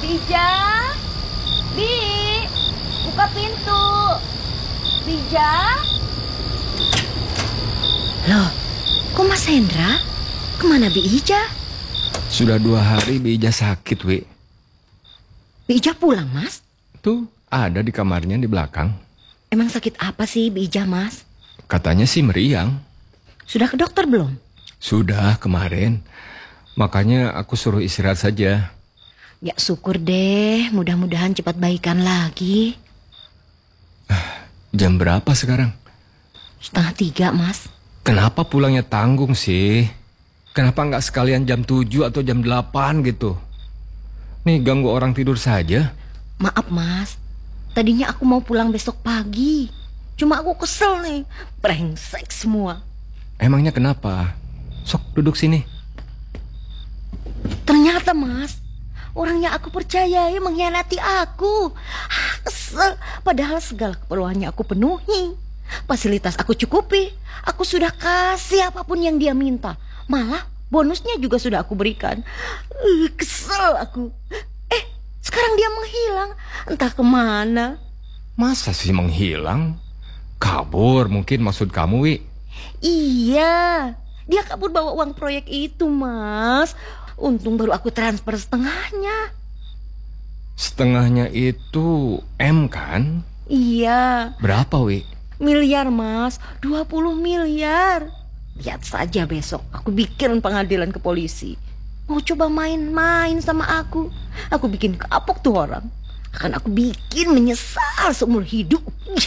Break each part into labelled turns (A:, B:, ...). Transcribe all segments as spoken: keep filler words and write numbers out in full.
A: Bija, Bi, buka pintu. Bija.
B: Loh, kok Mas Hendra? Kemana Bi Ija?
C: Sudah dua hari Bi Ija sakit, Wi.
B: Bi Ija pulang, Mas?
C: Tuh, ada di kamarnya di belakang.
B: Emang sakit apa sih Bi Ija, Mas?
C: Katanya sih meriang.
B: Sudah ke dokter belum?
C: Sudah kemarin. Makanya aku suruh istirahat saja.
B: Ya syukur deh, mudah-mudahan cepat baikan lagi.
C: Jam berapa sekarang?
B: Setengah tiga, Mas.
C: Kenapa pulangnya tanggung sih? Kenapa nggak sekalian jam tujuh atau jam delapan gitu? Nih ganggu orang tidur saja.
B: Maaf, Mas. Tadinya aku mau pulang besok pagi. Cuma aku kesel nih. Brengsek semua.
C: Emangnya kenapa? Sok duduk sini.
B: Ternyata, Mas, orang yang aku percayai mengkhianati aku. Ah, kesel. Padahal segala keperluannya aku penuhi. Fasilitas aku cukupi. Aku sudah kasih apapun yang dia minta. Malah bonusnya juga sudah aku berikan. Uh, kesel aku. Eh, sekarang dia menghilang. Entah kemana.
C: Masa sih menghilang? Kabur mungkin maksud kamu, Wi?
B: Iya, dia kabur bawa uang proyek itu, Mas. Untung baru aku transfer setengahnya.
C: Setengahnya itu M kan?
B: Iya.
C: Berapa, Wi?
B: Miliar, Mas. dua puluh miliar. Lihat saja besok aku bikin pengadilan ke polisi. Mau coba main-main sama aku. Aku bikin kapok tuh orang. Akan aku bikin menyesal seumur hidup.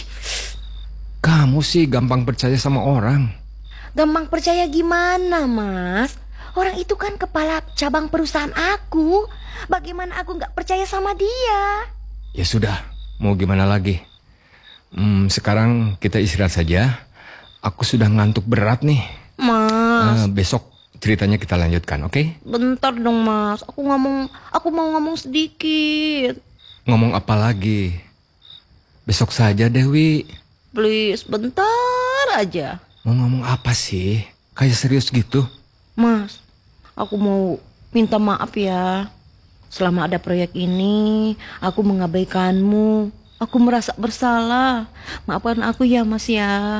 C: Kamu sih gampang percaya sama orang.
B: Gampang percaya gimana, Mas? Orang itu kan kepala cabang perusahaan aku. Bagaimana aku gak percaya sama dia?
C: Ya sudah, mau gimana lagi? Hmm, sekarang kita istirahat saja. Aku sudah ngantuk berat nih.
B: Mas,
C: Uh, besok ceritanya kita lanjutkan, oke? Okay?
B: bentar dong, Mas. Aku ngomong, aku mau ngomong sedikit.
C: Ngomong apa lagi? Besok saja, Dewi.
B: Please, bentar aja.
C: Mau ngomong apa sih? Kayak serius gitu?
B: Mas, aku mau minta maaf ya. Selama ada proyek ini, aku mengabaikanmu. Aku merasa bersalah. Maafkan aku ya, Mas ya.